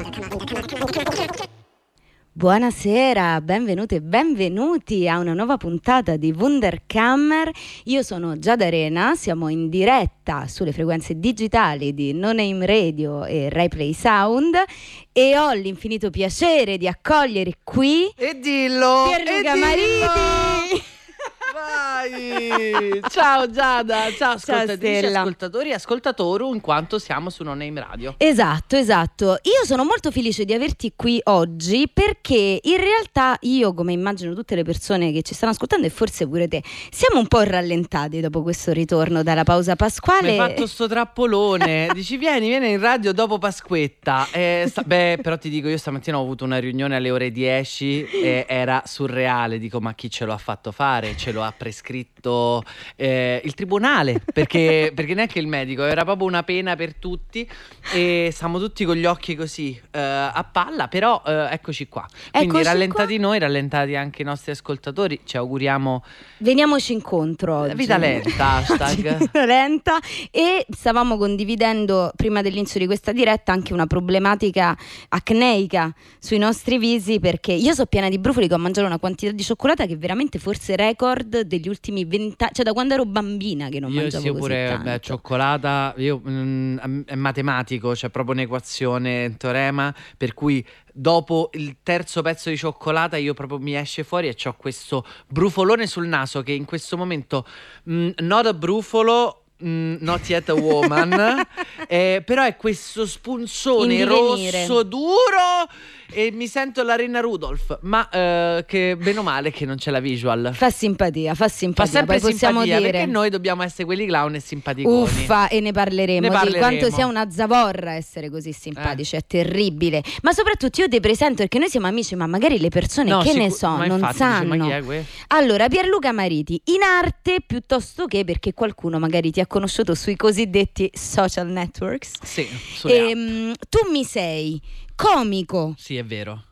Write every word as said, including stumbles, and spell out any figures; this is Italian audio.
Buonasera, benvenute e benvenuti a una nuova puntata di Wunderkammer. Io sono Giada Arena, siamo in diretta sulle frequenze digitali di No Name Radio e Rai Play Sound e ho l'infinito piacere di accogliere qui E dillo! Pierluca e Mariti! Vai! Ciao Giada, ciao ascoltatrici, Stella. ascoltatori e ascoltatori, in quanto siamo su No Name Radio. Esatto, esatto. Io sono molto felice di averti qui oggi perché in realtà io, come immagino tutte le persone che ci stanno ascoltando e forse pure te, siamo un po' rallentati dopo questo ritorno dalla pausa pasquale. Mi hai fatto sto trappolone. Dici vieni, vieni in radio dopo Pasquetta. Eh, sta- beh, però ti dico, io stamattina ho avuto una riunione alle ore dieci e era surreale. Dico, ma chi ce lo ha fatto fare? Ce lo ha prescritto eh, il tribunale, perché, perché neanche il medico, era proprio una pena per tutti e stiamo tutti con gli occhi così eh, a palla, però eh, eccoci qua. Quindi Eccoci rallentati qua. noi, rallentati anche i nostri ascoltatori, ci auguriamo Veniamoci incontro oggi. vita lenta, hashtag. Vita lenta. E stavamo condividendo prima dell'inizio di questa diretta anche una problematica acneica sui nostri visi, perché io so piena di brufoli che ho mangiato una quantità di cioccolata che è veramente forse record degli ultimi vent'anni, cioè da quando ero bambina che non Io mangiavo sì, così pure tanto. beh, cioccolata, io, mm, è matematico, c'è proprio un'equazione, un teorema, per cui dopo il terzo pezzo di cioccolata io proprio mi esce fuori e ho questo brufolone sul naso che in questo momento, mm, not a brufolo, mm, not yet a woman, eh, però è questo spunzone In divenire. rosso duro e mi sento la Renna Rudolph, ma eh, che bene o male che non c'è la visual. Fa simpatia, fa Fa simpatia. sempre Poi possiamo simpatia, dire perché noi dobbiamo essere quelli clown e simpaticoni. uffa, e ne parleremo, Ne di parleremo. quanto sia una zavorra essere così simpatici, è terribile. Ma soprattutto io ti presento perché noi siamo amici, ma magari le persone No, che ne sicu- so ma non infatti, dice, sanno. ma chi è que- Allora, Pierluca Mariti, in arte piuttosto che perché qualcuno magari ti ha conosciuto sui cosiddetti social networks. Sì, sulle app. Ehm, tu mi sei comico, Sì, è vero.